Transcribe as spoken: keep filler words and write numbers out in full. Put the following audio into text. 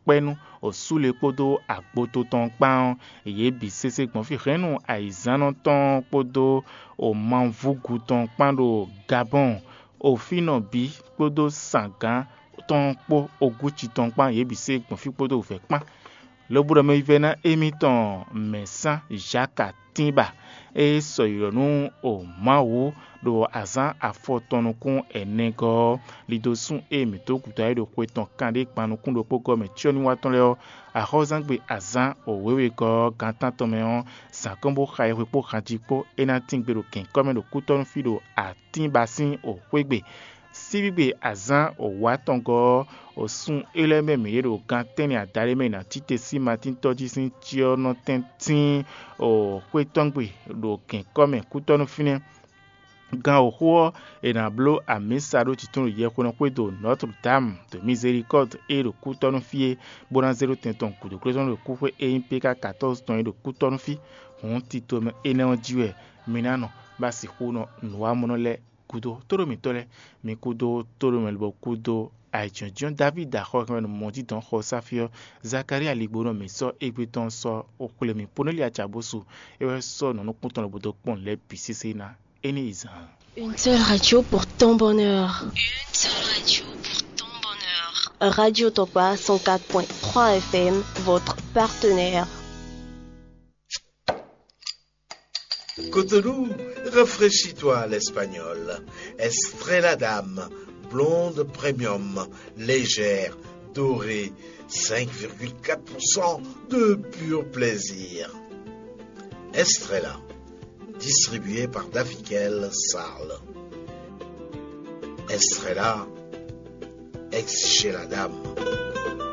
pẹ́nu òsúlẹ̀ kpódó àgbótó tán kpán èyí bí sese gbọ̀n fi rẹ́nu àìsàn tán kpódó òmàvúgu tán kpán do Gabon òfin náà bí kpódó sàngán tán kpó ogútsi tán kpán èyí bí se gbọ̀n fi kpódó òfẹ́ kpán lóbúdọ̀ mẹ́ ifẹ̀ náà émi tán mẹ́sàn Jacques Timba e sọ ìrọ̀nù òmáwó do azan afọtọnukun ẹnẹgọ lidosun emi tó kùtà ẹ̀dọ̀ pé tán kàndé panukun do kpókọ mẹ tí ó ní wá tán lẹ́ọ́ àhọ́zangbe azan òwéwé gọ gàntàn tọmẹ́hàn sàkóńbó xa ẹ̀wé kpó xadzi kpó ẹ̀nà tí ń gbèrò kẹ̀kọ́mẹ́ do kútọ́nu fi do àtìbásí òwégbè síbígbè azan òwátọ̀ngọ òsùn ẹlẹ́mẹ̀mí yẹ́rọ gan tẹ́ni àdárẹ́mẹ́ ìnà títẹ̀ sí martin tọ́jú sí tíọ́nà tẹ́ntìn òwétọ́ngbè do kẹ̀kọ́mẹ́ kútọ́nu fínẹ́ gan òhó ẹ̀nàblo àmísàdó titun yẹ kóná pé do Notre Dame de Miséricorde èrò kútọ́nu fíye gbóná zero tẹ̀ntọ̀n kùdù kúrẹ́sọ́nù rẹ̀ kú pé ẹ̀yìn pk quatorze tọ̀n èrò kútọ́nu fí òun ti tó mẹ́ ẹ̀nà jíwẹ̀ mìíràn bá sì kú nọ nùwà múná lẹ́ kudo toro mi tole mi kudo toro mi lbo kudo aijonjon David akho kan mo ti don kho safio Zakaria ligbono mi so egbeton so okule mi poneli achabosu ewe so no kun ton bodo pon le pisisi na eni izan. Une seule radio pour ton bonheur. Une seule radio pour ton bonheur. Radio Topa cent quatre point trois F M, votre partenaire. Cotonou, rafraîchis-toi à l'espagnol. Estrella Dame, blonde premium, légère, dorée, cinq virgule quatre pour cent de pur plaisir. Estrella, distribué par Davikel Sarl. Estrella, ex chez la dame.